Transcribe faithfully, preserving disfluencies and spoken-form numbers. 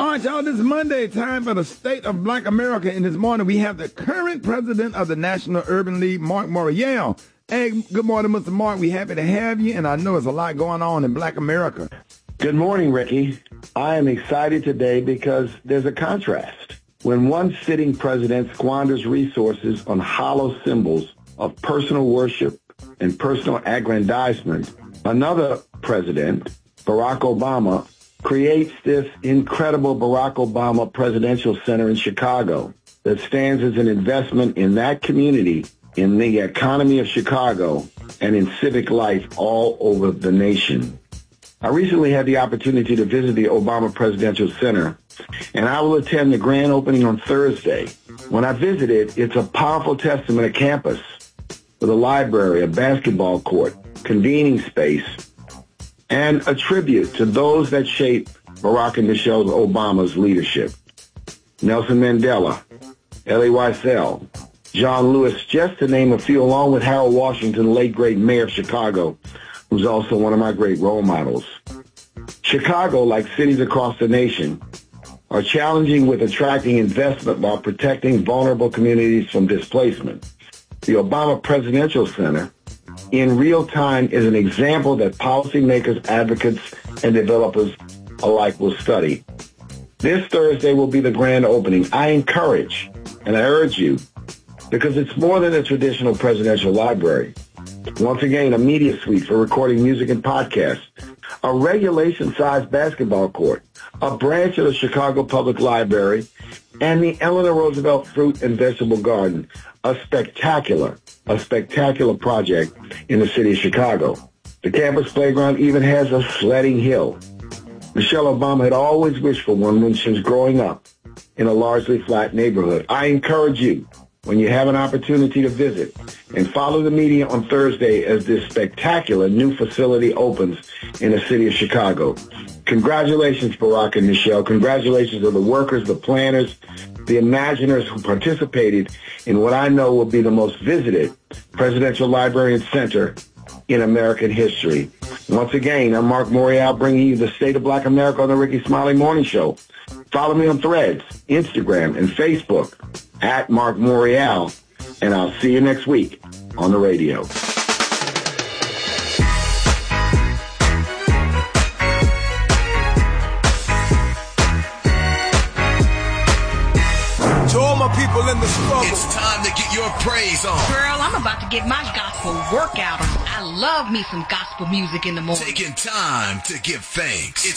All right, y'all, this is Monday, time for the State of Black America. And this morning we have the current president of the National Urban League, Mark Morial. Hey, good morning, Mister Mark. We're happy to have you, and I know there's a lot going on in Black America. Good morning, Ricky. I am excited today because there's a contrast. When one sitting president squanders resources on hollow symbols of personal worship and personal aggrandizement, another president, Barack Obama, creates this incredible Barack Obama Presidential Center in Chicago that stands as an investment in that community, in the economy of Chicago, and in civic life all over the nation. I recently had the opportunity to visit the Obama Presidential Center, and I will attend the grand opening on Thursday. When I visited, it's a powerful testament of campus with a library, a basketball court, convening space, and a tribute to those that shaped Barack and Michelle Obama's leadership. Nelson Mandela, Elie Wiesel, John Lewis, just to name a few, along with Harold Washington, the late great mayor of Chicago, who's also one of my great role models. Chicago, like cities across the nation, are challenging with attracting investment while protecting vulnerable communities from displacement. The Obama Presidential Center, in real time, is an example that policymakers, advocates, and developers alike will study. This Thursday will be the grand opening. I encourage and I urge you, because it's more than a traditional presidential library. Once again, a media suite for recording music and podcasts, a regulation-sized basketball court, a branch of the Chicago Public Library, and the Eleanor Roosevelt Fruit and Vegetable Garden, a spectacular, a spectacular project in the city of Chicago. The campus playground even has a sledding hill. Michelle Obama had always wished for one when she was growing up in a largely flat neighborhood. I encourage you, when you have an opportunity to visit, and follow the media on Thursday as this spectacular new facility opens in the city of Chicago. Congratulations, Barack and Michelle. Congratulations to the workers, the planners, the imaginers who participated in what I know will be the most visited presidential library and center in American history. Once again, I'm Mark Morial, bringing you the State of Black America on the Ricky Smiley Morning Show. Follow me on Threads, Instagram, and Facebook at Mark Morial, and I'll see you next week on the radio. To all my people in the struggle, it's time to get your praise on. Girl, I'm about to get my gospel workout on. I love me some gospel music in the morning. Taking time to give thanks. It's